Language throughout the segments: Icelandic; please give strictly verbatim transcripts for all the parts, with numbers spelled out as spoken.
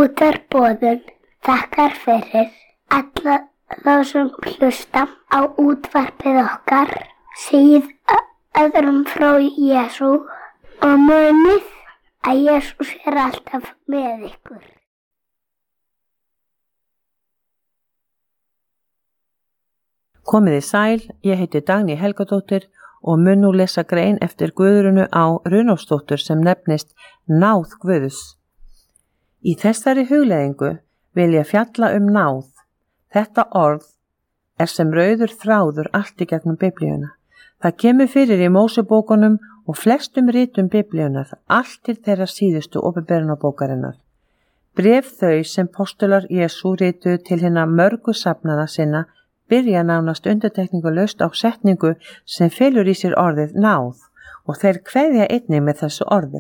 Útvarpsboðun þakkar fyrir alla þá sem hlusta á útvarpið okkar, segið öðrum frá Jesú og munið að Jesús er alltaf með ykkur. Komiði sæl, ég heiti Dagný Helgadóttir og mun nú lesa grein eftir Guðrúnu á Runólfsdóttur sem nefnist Náð Guðs. Í þessari hugleiðingu vil ég fjalla um náð. Þetta orð er sem rauður þráður allt í gegnum Biblíuna. Það kemur fyrir í Mósebókunum og flestum ritum Biblíunar, allt til þeirra síðustu opinberunarbókarinnar. Bréf þau sem postular Jesú rituðu til hinna mörgu safnaða sinna byrja nánast undirtekningulaust á setningu sem felur í sér orðið náð og þeir kveðja einnig með þessu orði.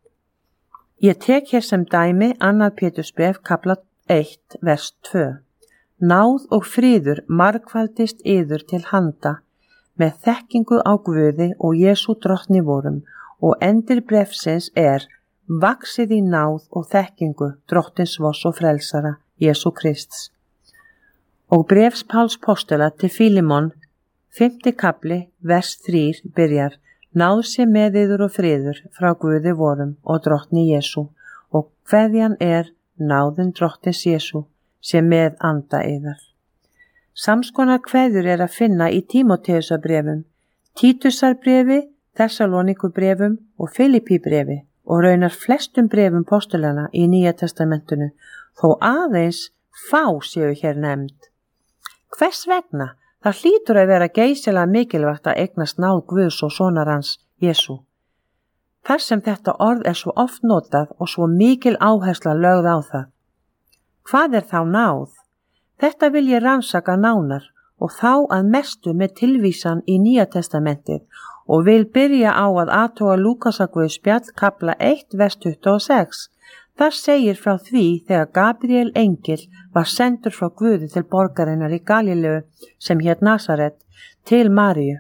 Ég tek hér sem dæmi annað Pétursbréf kafla eitt vers tvö. Náð og fríður margfaldist yður til handa með þekkingu á Guði og Jesú drottni vorum og endir bréfsins er vaxið í náð og þekkingu drottins voss og frelsara Jesú Krists. Og bréfs Páls postula til Fílimon, fimmti kafli, vers þrír, byrjar Náð sé með yður og friður frá Guði vorum og drottni Jesú og kveðjan er náðin drottins Jesú sé með anda yðar. Samskonar kveður er að finna í Tímóteusarbréfum, Títusarbréfi, Þessalónikubréfum og Filippíbréfi og raunar flestum bréfum postulana í Nýja testamentinu, þó aðeins fá séu hér nefnd. Hvers vegna? Það hlýtur að vera geysilega mikilvægt að eignast náð Guðs og sonar hans Jesú. Þar sem þetta orð er svo oft notað og svo mikil áhersla lögð á það. Hvað er þá náð? Þetta vil ég rannsaka nánar og þá að mestu með tilvísan í Nýja testamentið og vil byrja á að athuga Lúkasarguðspjall kafla eitt vers tuttugu og sex. Þar segir frá því þegar Gabriel engil var sendur frá Guði til borgarinnar í Galileu sem hét Nasaret til Maríu,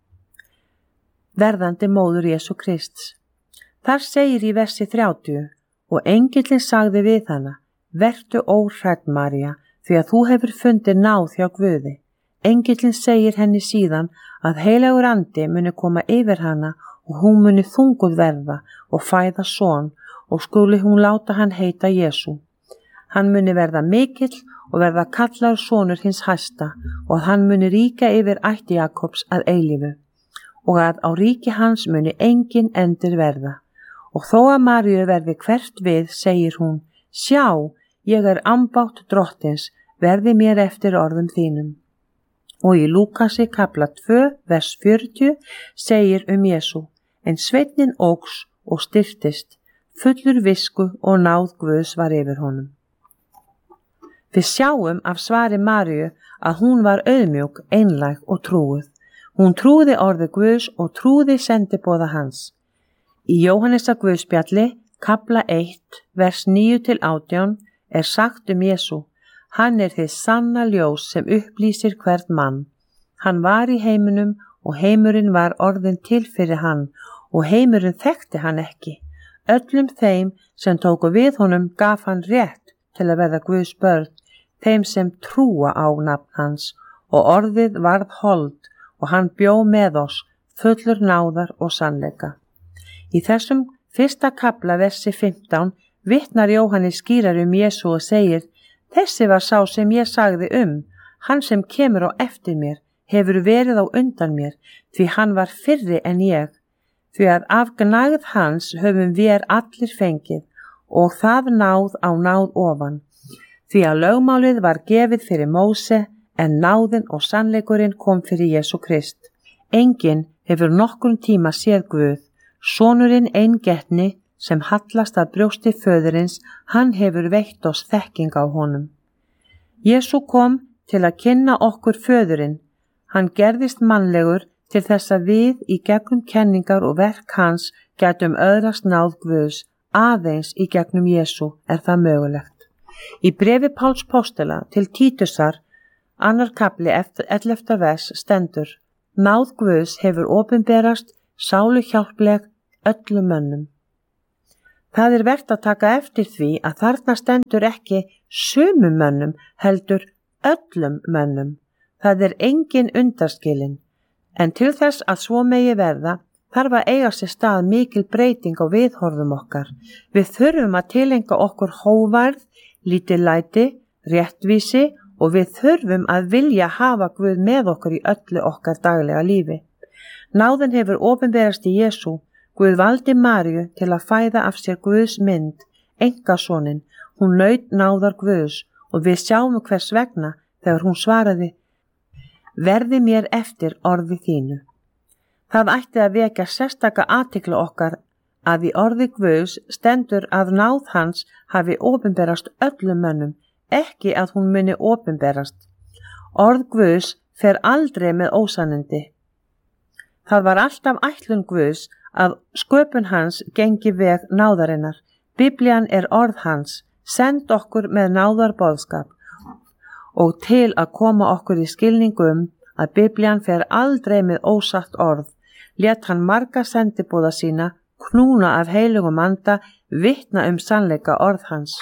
verðandi móður Jesú Krists. Þar segir í versi þrjátíu og engillinn sagði við hana, vertu óhrædd María, því að þú hefur fundið náð hjá Guði. Engillinn segir henni síðan að heilagur andi muni koma yfir hana og hún muni þunguð verða og fæða son og skuli hún láta hann heita Jesú. Hann muni verða mikill og verða kallaður sonur hins hæsta og hann muni ríka yfir ætt Jakobs að eilífu og að á ríki hans muni engin endir verða. Og þó að Maríu verði hvert við, segir hún, sjá, ég er ambátt drottins, verði mér eftir orðum þínum. Og í Lúkasi kafla tvö, vers fjörutíu, segir um Jesú, en sveinninn óx og styrtist, fullur visku og náð Guðs var yfir honum. Við sjáum af svari Maríu að hún var auðmjúk, einlæg og trúuð. Hún trúði orði Guðs og trúði sendiboða hans. Í Jóhannesarguðspjalli, kafla eitt, vers níu til átján, er sagt um Jesú, hann er þið sanna ljós sem upplýsir hvern mann. Hann var í heiminum og heimurinn var orðin til fyrir hann og heimurinn þekkti hann ekki. Öllum þeim sem tóku við honum gaf hann rétt til að verða Guðs börn, þeim sem trúa á nafn hans og orðið varð hold og hann bjó með oss, fullur náðar og sannleika. Í þessum fyrsta kafla versi fimmtán vitnar Jóhannes skýrar um Jesú og segir, þessi var sá sem ég sagði um, hann sem kemur á eftir mér, hefur verið á undan mér, því hann var fyrri en ég. Því að af gnægð hans höfum við allir fengið og það náð á náð ofan. Því að lögmálið var gefið fyrir Móse en náðin og sannleikurinn kom fyrir Jesú Krist. Enginn hefur nokkurn tíma séð Guð, sonurinn eingetni sem hallast að brjósti föðurins, hann hefur veitt oss þekking á honum. Jesú kom til að kynna okkur föðurinn, hann gerðist mannlegur til þess að við í gegnum kenningar og verk hans gætum öðrast náð Guðs, aðeins í gegnum Jesú er það mögulegt. Í bréfi Páls postula til Títusar, annar kafli ellefta vers stendur, náð Guðs hefur opinberast sálu hjálpleg öllum mönnum. Það er vert að taka eftir því að þarna stendur ekki sumum mönnum heldur öllum mönnum. Það er engin undanskilin, en til þess að svo megi verða þarf að eiga sér stað mikil breyting á viðhorfum okkar. Við þurfum að tilenga okkur hóvarð, lítillæti, réttvísi og við þurfum að vilja hafa Guð með okkur í öllu okkar daglega lífi. Náðin hefur opinberast í Jesú. Guð valdi Maríu til að fæða af sér Guðs mynd, einkasonin. Hún naut náðar Guðs og við sjáum hvers vegna þegar hún svaraði: Verði mér eftir orði þínu. Það ætti að vekja sérstaka athygli okkar að í orði Guðs stendur að náð hans hafi opinberast öllum mönnum, ekki að hún muni opinberast. Orð Guðs fer aldrei með ósannindi. Það var alltaf ætlun Guðs að sköpun hans gengi veg náðarinnar. Biblían er orð hans, send okkur með náðarboðskap og til að koma okkur í skilningum að Biblían fer aldrei með ósatt orð, lét hann marga sendibúða sína knúna af heilugum anda vitna um sannleika orð hans.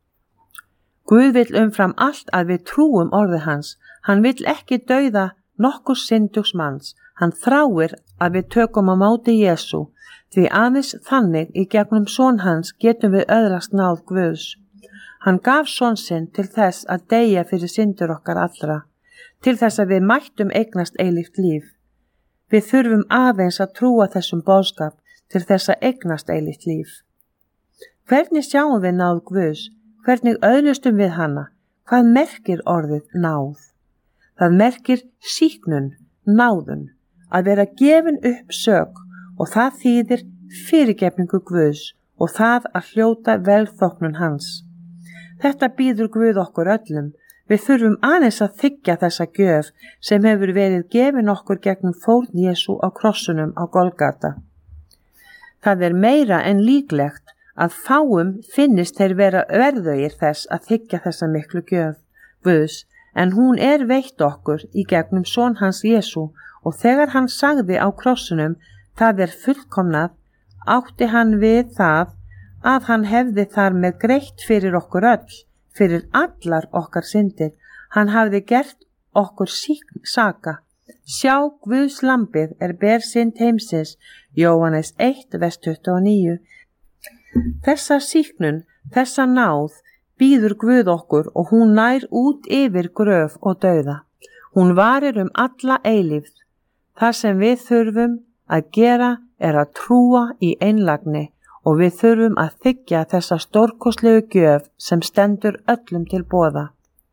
Guð vill umfram allt að við trúum orði hans. Hann vill ekki dauða nokkur syndugs manns. Hann þráir að við tökum á móti Jesú, því aðeins þannig í gegnum son hans getum við öðlast náð Guðs. Hann gaf son sinn til þess að deyja fyrir syndur okkar allra, til þess að við mættum eignast eilíft líf. Við þurfum aðeins að trúa þessum boðskap til þess að eignast eilíft líf. Hvernig sjáum við náð Guðs? Hvernig öðlustum við hana? Hvað merkir orðið náð? Það merkir sýknun, náðun, að vera gefin upp sök og það þýðir fyrirgefningu Guðs og það að hljóta velþóknun hans. Þetta býður Guð okkur öllum. Við þurfum aðeins að þiggja þessa gjöf sem hefur verið gefin okkur gegnum fórn Jesú á krossunum á Golgata. Það er meira en líklegt að fáum finnist þeir vera verðugir þess að þiggja þessa miklu gjöf Guðs, en hún er veitt okkur í gegnum son hans Jesú og þegar hann sagði á krossunum það er fullkomnað, átti hann við það að hann hefði þar með greitt fyrir okkur öll, fyrir allar okkar syndir. Hann hafði gert okkur síkn saka. Sjá Guðs lambið er ber synd heimsins, Jóhannes eitt, vers tuttugu og níu. Þessa síknun, þessa náð, býður Guð okkur og hún nær út yfir gröf og dauða. Hún varir um alla eilífð. Það sem við þurfum að gera er að trúa í einlægni og við þurfum að þiggja þessa stórkostlegu gjöf sem stendur öllum til boða.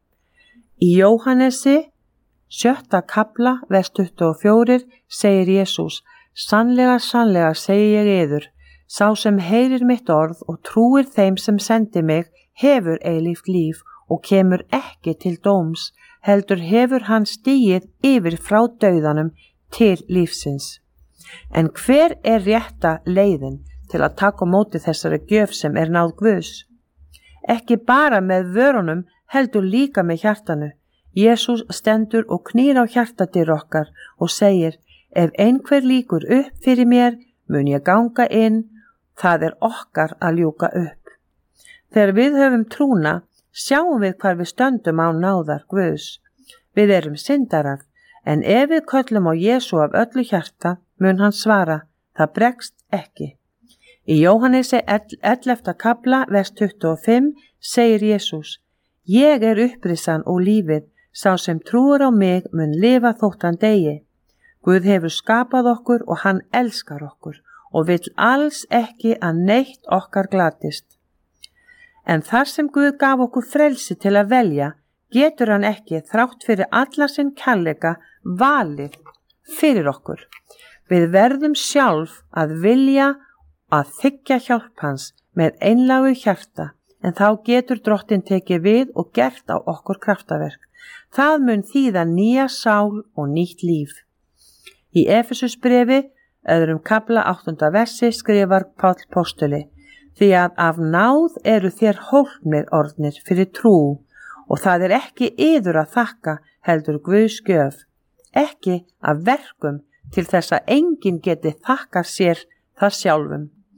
Í Jóhannesi, sjötta kafla, vers tuttugu og fjögur, segir Jesús: Sannlega, sannlega segi ég yður, sá sem heyrir mitt orð og trúir þeim sem sendi mig, hefur eilíft líf og kemur ekki til dóms, heldur hefur hann stigið yfir frá dauðanum til lífsins. En hver er rétta leiðin til að taka á móti þessari gjöf sem er náð Guðs? Ekki bara með vörunum, heldur líka með hjartanu. Jesús stendur og knýr á hjartadyr okkar og segir: Ef einhver líkur upp fyrir mér, mun ég ganga inn, það er okkar að ljúka upp. Þegar við höfum trúna, sjáum við hvar við stöndum á náðar Guðs. Við erum syndarar, en ef við köllum á Jesú af öllu hjarta, mun hann svara: Það bregst ekki. Í Jóhannesi ellefta kafla, vers tuttugu og fimm, segir Jesús: Ég er upprissan og lífið, sá sem trúir á mig mun lifa þótt hann deyi. Guð hefur skapað okkur og hann elskar okkur og vill alls ekki að neitt okkar glatist. En þar sem Guð gaf okkur frelsi til að velja, getur hann ekki þrátt fyrir alla sinn kærleika valið fyrir okkur. Við verðum sjálf að vilja að þiggja hjálp hans með einlægu hjarta, en þá getur Drottinn tekið við og gert á okkur kraftaverk. Það mun þýða nýja sál og nýtt líf. Í Efesusbrefi, öðrum kafla áttunda versi, skrifar Páll postuli: Því að af náð eru þér hólpnir orðnir fyrir trú, og það er ekki yður að þakka, heldur Guðs gjöf, ekki af verkum, til þess að enginn geti þakkað sér það sjálfum.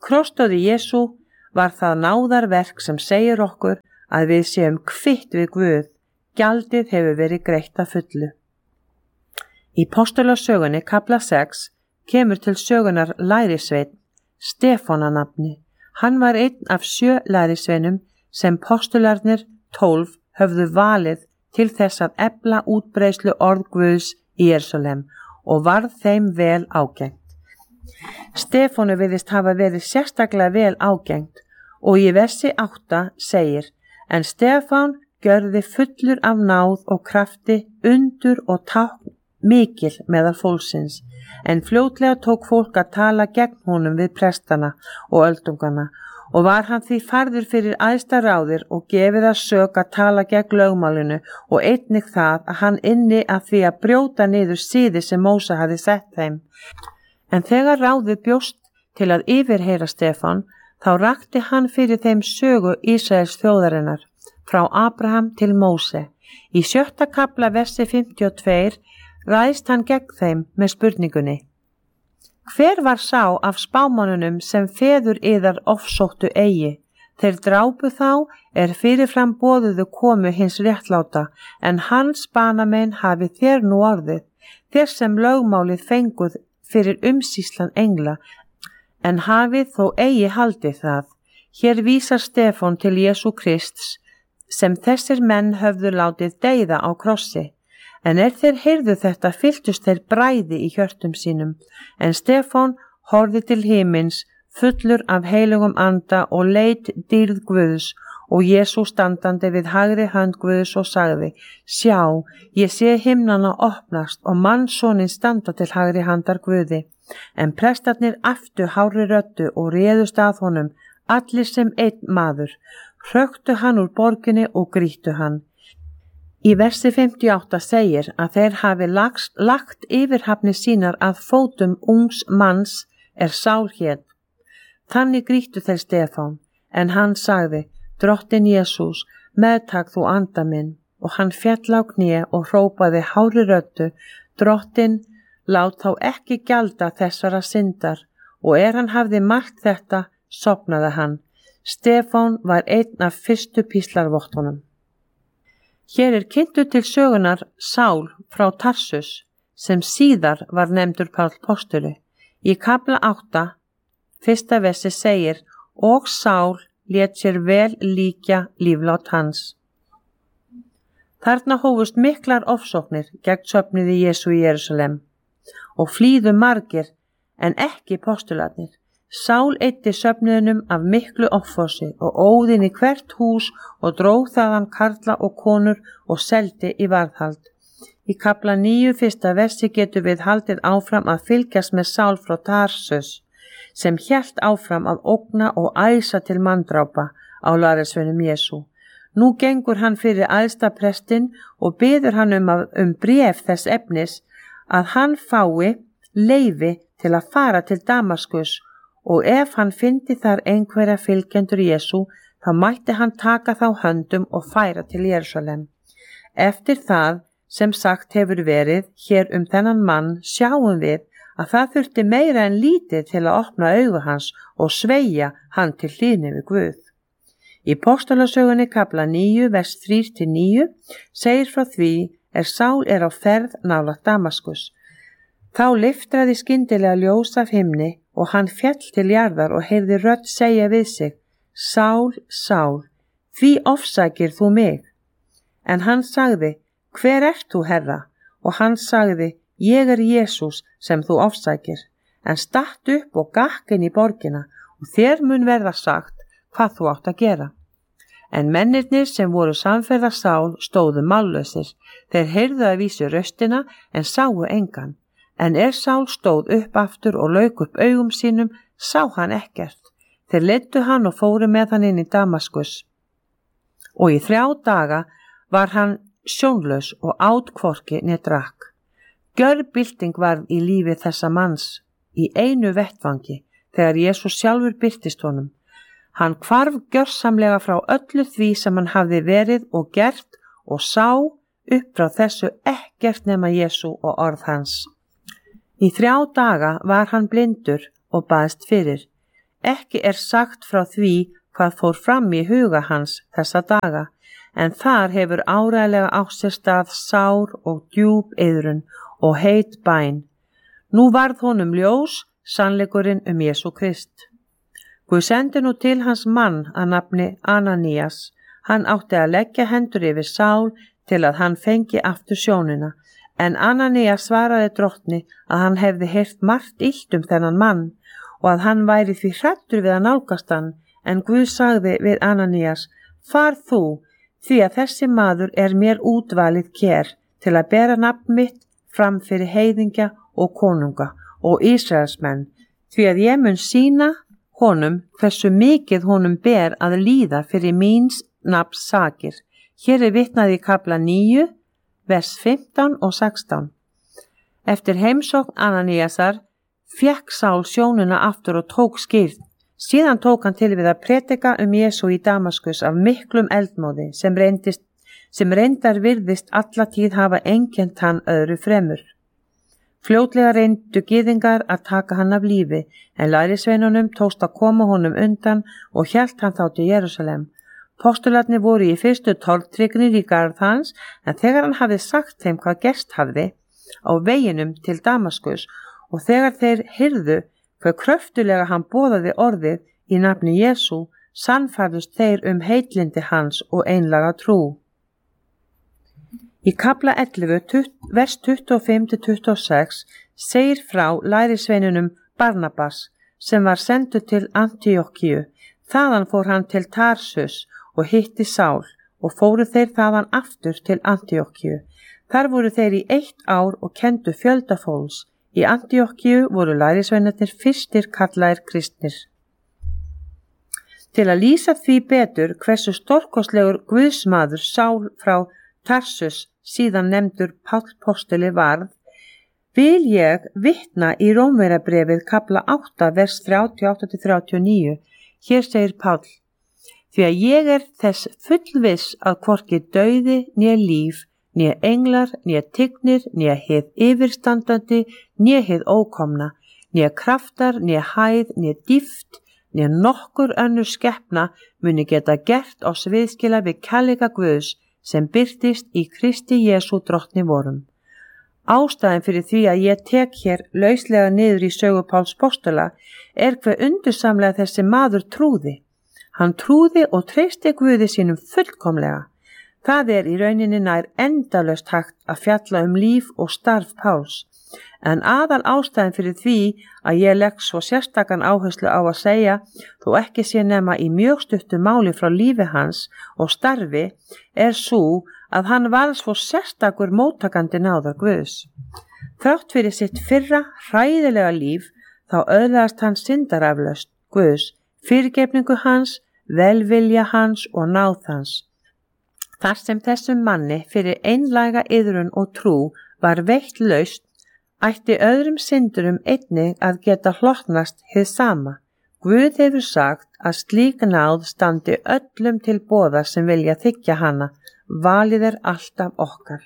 Krossdóði Jesú var það náðarverk sem segir okkur að við séum kvitt við Guð, gjaldið hefur verið greitt að fullu. Í Postulasögunni kafla sex kemur til sögunar lærisveinn, Stefán að nafni. Hann var einn af sjö lærisveinum sem postularnir tólf höfðu valið til þess að efla útbreiðslu orð Guðs í Jerúsalem og varð þeim vel ágengt. Stefánu virðist hafa verið sérstaklega vel ágengt og í versi átta segir: En Stefán gjörði fullur af náð og krafti undur og tákn mikil meðal fólksins, en fljótlega tók fólk að tala gegn honum við prestana og öldungana og var hann því færður fyrir æðsta ráðir og gefið að sök að tala gegn lögmálinu og einnig það að hann ynni að því að brjóta niður siði sem Móse hafði sett þeim. En þegar ráðið bjóst til að yfirheyra Stefán, þá rakti hann fyrir þeim sögu Ísraels þjóðarinnar, frá Abraham til Móse. Í sjötta kafla versi fimmtíu og tvö ræðst hann gegn þeim með spurningunni: Hver var sá af spámannunum sem feður yðar ofsóttu eigi? Þeir drápu þá er fyrirfram boðuðu komu hins réttláta, en hans banamenn hafi þér nú orðið, þér sem lögmálið fenguð fyrir umsýslan engla, en hafið þó eigi haldið það. Hér vísar Stefán til Jesú Krists, sem þessir menn höfðu látið deyða á krossi. En er þeir heyrðu þetta, fylltust þeir bræði í hjörtum sínum, en Stefán horfði til himins, fullur af heilugum anda og leit dýrð Guðs og Jesú standandi við hægri hönd Guðs og sagði: Sjá, ég sé himnana opnast og mannssonin standa til hægri handar Guði. En prestarnir aftu hárri röddu og réðust að honum, allir sem einn maður, hröktu hann úr borginni og grýttu hann. Í versi fimmtíu og átta segir að þeir hafi lagst, lagt yfirhafnir sínar að fótum ungs manns er Sál hét. Þannig grýttu þeir Stefán, en hann sagði: Drottin Jesús, meðtak þú anda minn, og hann féll á kné og hrópaði hárri röddu: Drottin, lát þá ekki gjalda þessara syndar, og er hann hafði margt þetta, sofnaði hann. Stefán var einn af fyrstu píslarvottunum. Hér er kynntur til sögunar Sál frá Tarsus, sem síðar var nefndur Páll postuli. Í kafla átta, fyrsta versi segir: Og Sál lét sér vel líkja líflát hans. Þarna hófust miklar ofsóknir gegn söfnuði Jesú í Jerúsalem og flýðu margir, en ekki postularnir. Sál eyddi söfnuðinum af miklu offorsi og óð inn í hvert hús og dróg þaðan karla og konur og seldi í varðhald. Í kafla níu fyrsta versi getur við haldið áfram að fylgjast með Sál frá Tarsus, sem hélt áfram að ógna og æsa til manndrápa á lærisveinum Jesú. Nú gengur hann fyrir æðsta prestinn og biður hann um, að, um bréf þess efnis að hann fái leyfi til að fara til Damaskus, og ef hann fyndi þar einhverja fylgjendur Jesú, þá mætti hann taka þá höndum og færa til Jerúsalem. Eftir það sem sagt hefur verið hér um þennan mann sjáum við að það þurfti meira en lítið til að opna augu hans og sveigja hann til hlýðni við Guð. Í Postulasögunni kafla níu, vers þrír til níu segir frá því er Sál er á ferð nálægt Damaskus. Þá lyftraði skyndilega ljós af himni og hann féll til jarðar og heyrði rödd segja við sig: Sál, Sál, því ofsækir þú mig? En hann sagði: Hver ert þú, Herra? Og hann sagði: Ég er Jesús sem þú ofsækir. En statt upp og gakk inn í borgina og þér mun verða sagt hvað þú átt að gera. En mennirnir sem voru samferða Sál stóðu mállausir. Þeir heyrðu að vísu röstina en sáu engan. En er Sál stóð upp aftur og lauk upp augum sínum, sá hann ekkert. Þeir leiddu hann og fóru með hann inn í Damaskus. Og í þrjá daga var hann sjónlaus og át hvorki né drakk. Gjörbylting varð í lífi þessa manns í einu vettvangi þegar Jesús sjálfur birtist honum. Hann hvarf gjörsamlega frá öllu því sem hann hafði verið og gert og sá upp frá þessu ekkert nema Jesú og orð hans. Í þrjá daga var hann blindur og baðst fyrir, Ekki er sagt frá því hvað fór fram í huga hans þessa daga, en þar hefur áreiðanlega átt sér stað sár og djúp iðrun og heit bæn. Nú varð honum ljós sannleikurinn um Jesú Krist. Guð sendi nú til hans mann að nafni Ananías. Hann átti að leggja hendur yfir Sál til að hann fengi aftur sjónina, en Ananías svaraði drottni að hann hefði heyrt margt illt um þennan mann og að hann væri því hræddur við að nálgast hann, en Guð sagði við Ananías: Far þú, því að þessi maður er mér útvalið ker til að bera nafn mitt fram fyrir heiðingja og konunga og Ísraelsmenn, því að ég mun sýna honum hversu mikið honum ber að líða fyrir míns nafns sakir. Hér er vitnað í kafla níu, vers fimmtán og sextán. Eftir heimsókn Ananíasar fékk Sál sjónuna aftur og tók skýrn. Síðan tók hann til við að predika um Jesú í Damaskus af miklum eldmóði sem, reyndist, sem reyndar virðist alla tíð hafa einkennt hann öðru fremur. Fljótlega reyndu gyðingar að taka hann af lífi, en lærisveinunum tókst að koma honum undan og hélt hann þá til Jerúsalem. Postularnir voru í fyrstu tortryggnir í garð hans, en þegar hann hafði sagt þeim hvað gerst hafði á veginum til Damaskus og þegar þeir heyrðu hve kröftulega hann boðaði orðið í nafni Jesú, sannfærðust þeir um heitlindi hans og einlaga trú. Í kafla ellefu, vers tuttugu og fimm til tuttugu og sex segir frá lærisveinunum Barnabas sem var sendur til Antíokkíu. Þaðan fór hann til Tarsus og hitti Sál og fóru þeir þaðan aftur til Antíokkíu. Þar voru þeir í eitt ár og kendu fjölda fólks. Í Antíokkíu voru lærisveinarnir fyrstir kallaðir kristnir. Til að lýsa því betur hversu stórkostlegur guðsmaður Sál frá Tarsus, síðan nefndur Páll postuli varð, vil ég vitna í Rómverjabrefið kafla átta, vers þrjátíu og átta til þrjátíu og níu. Hér segir Páll: Því að ég er þess fullviss að hvorki dauði né líf, né englar, né tignir, né hið yfirstandandi, né hið ókomna, né kraftar, né hæð, né dýpt, né nokkur önnur skepna muni geta gert oss viðskila við kærleika Guðs sem birtist í Kristi Jesú drottni vorum. Ástæðan fyrir því að ég tek hér lauslega niður í sögu Páls postula er hve undursamlega þessi maður trúði. Hann trúði og treysti Guði sínum fullkomlega. Það er í rauninni nær endalaust hægt að fjalla um líf og starf Páls. En aðal ástæðan fyrir því að ég legg svo sérstakan áherslu á að segja, þó ekki sé nema í mjög stuttu máli frá lífi hans og starfi, er sú að hann var svo sérstakur móttakandi náðar Guðs. Þrátt fyrir sitt fyrra hræðilega líf þá öðlaðist hann syndaraflaust Guðs, fyrirgefningu hans, velvilja hans og náð hans. Þar sem þessum manni fyrir einlæga iðrun og trú var veitt laust, ætti öðrum syndurum einnig að geta hlotnast hið sama. Guð hefur sagt að slík náð standi öllum til boða sem vilja þiggja hana, valið er alltaf okkar.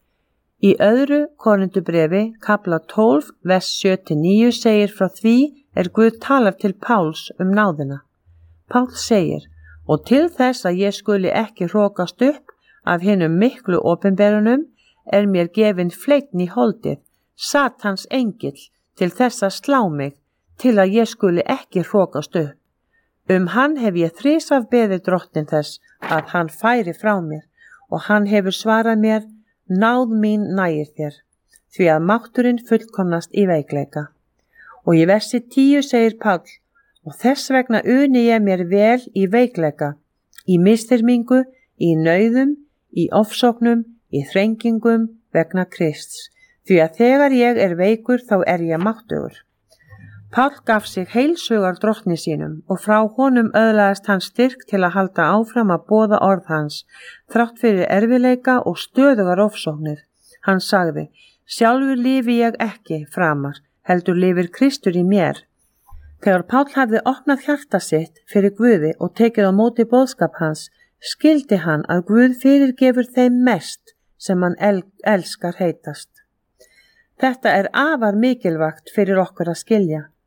Í öðru Korintubrefi, kafla tólf, vers sjö til níu segir frá því er Guð talar til Páls um náðina. Pál segir: Og til þess að ég skuli ekki hrókast upp af hinum miklu opinberunum er mér gefin fleinn í holdið, Satans engill, til þess að slá mig, til að ég skuli ekki hrókast upp. Um hann hef ég þrisvar beðið drottinn þess að hann færi frá mér, og hann hefur svarað mér: náð mín nægir þér, því að mátturinn fullkomnast í veikleika. Og í versi tíu segir Páll: og þess vegna uni ég mér vel í veikleika, í misþyrmingu, í nauðum, í ofsóknum, í þrengingum vegna Krists. Því að þegar ég er veikur þá er ég máttugur. Páll gaf sig heilsugar drottni sínum og frá honum öðlaðist hann styrk til að halda áfram að boða orð hans, þrátt fyrir erfileika og stöðugar ofsóknir. Hann sagði: sjálfur lifi ég ekki framar, heldur lifir Kristur í mér. Þegar Páll hafði opnað hjarta sitt fyrir Guði og tekið á móti boðskap hans, skildi hann að Guð fyrirgefur þeim mest sem hann el- elskar heitast. Þetta er afar mikilvægt fyrir okkur að skilja.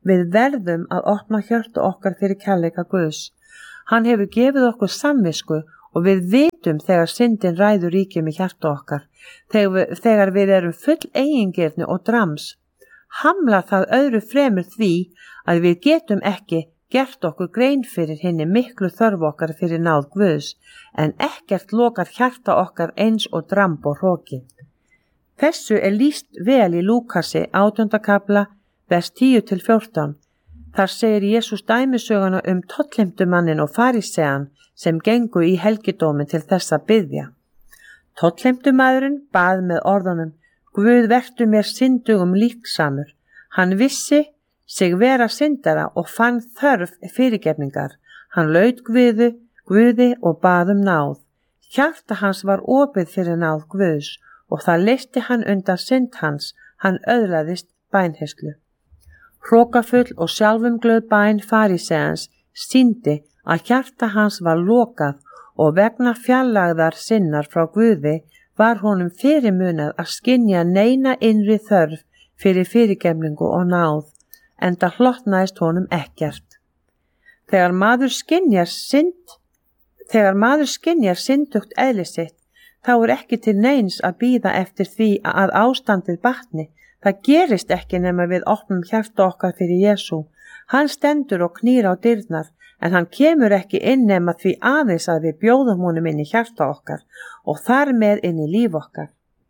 Við verðum að opna hjörtu okkar fyrir kærleika Guðs. Hann hefur gefið okkur samvisku og við vitum þegar syndin ræður ríkjum í hjarta okkar, þegar við, þegar við erum full eigingirni og drams. Hamlar það öðru fremur því að við getum ekki gert okkur grein fyrir hinni miklu þörf okkar fyrir náð Guðs, en ekkert lokar hjarta okkar eins og dramb og hroki. Þessu er lýst vel í Lúkasi átjánda kafla, vers tíu til fjórtán. Þar segir Jesús dæmisöguna um tollheimtumannin og farisean sem gengu í helgidómin til þess að biðja. Tollheimtumaðurinn bað með orðunum: Guð, vertu mér syndugum líksamur. Hann vissi sig vera syndara og fann þörf fyrirgefningar. Hann laut Guði, Guði og bað um náð. Hjarta hans var opið fyrir náð Guðs og það leysti hann undan synd hans. Hann öðlaðist bænherslu. Hrokafull og sjálfumglöð bæn fariseans sýndi að hjarta hans var lokað og vegna fjarlægðar sinnar frá Guði var honum fyrirmunað að skynja neina innri þörf fyrir fyrirgefningu og náð, enda hlotnaðist honum ekkert. Þegar maður skynjar synd, þegar maður skynjar syndugt eðli sitt, þá er ekki til neins að bíða eftir því að ástandið batni. Það gerist ekki nema við opnum hjarta okkar fyrir Jesú. Hann stendur og knýr á dyrnar, en hann kemur ekki inn nema því aðeins að við bjóðum honum inn í hjarta okkar og þar með inn í líf okkar.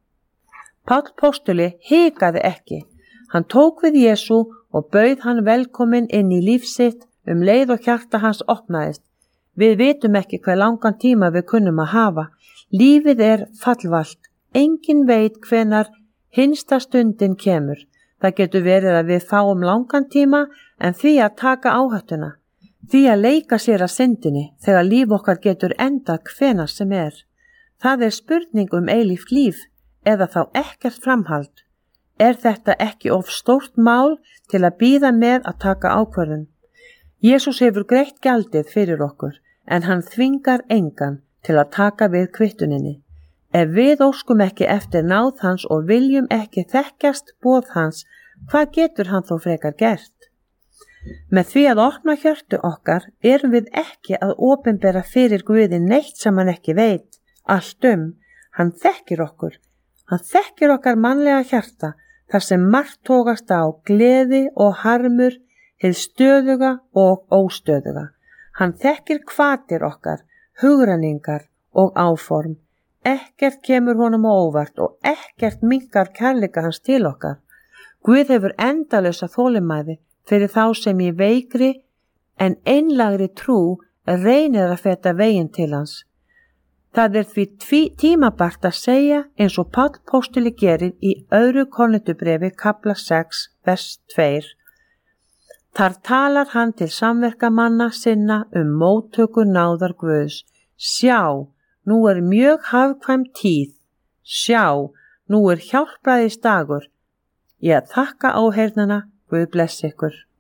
Páll postuli hikaði ekki. Hann tók við Jesú og bauð hann velkomin inn í líf sitt um leið og hjarta hans opnaðist. Við vitum ekki hver langan tíma við kunnum að hafa. Lífið er fallvalt. Engin veit hvenar hinsta stundin kemur. Það getur verið að við fáum langan tíma en því að taka áhættuna. Því að leika sér að syndinni þegar líf okkar getur endað hvenær sem er. Það er spurning um eilíft líf eða þá ekkert framhald. Er þetta ekki of stórt mál til að bíða með að taka ákvörðun? Jesús hefur greitt gjaldið fyrir okkur en hann þvingar engan til að taka við kvittuninni. Ef við óskum ekki eftir náð hans og viljum ekki þekkjast boð hans, hvað getur hann þó frekar gert? Með því að opna hjörtu okkar erum við ekki að opinbera fyrir Guði neitt sem hann ekki veit, allt um. Hann þekkir okkur. Hann þekkir okkar mannlega hjarta, þar sem margt tókast á gleði og harmur, hið stöðuga og óstöðuga. Hann þekkir hvatir okkar, hugrenningar og áform. Ekkert kemur honum á óvart og ekkert minnkar kærleika hans til okkar. Guð hefur endalausa þolinmæði fyrir þá sem í veikri en einlagri trú reynir að feta veginn til hans. Það er því tímabært að segja eins og Páll postuli gerir í öðru Korintubrefi kafla sex, vers tvö. Þar talar hann til samverkamanna sinna um móttöku náðar Guðs. Sjá, nú er mjög hagkvæm tíð. Sjá, nú er hjálpræðis dagur. Ég þakka áheyrnana, Guð blessi ykkur.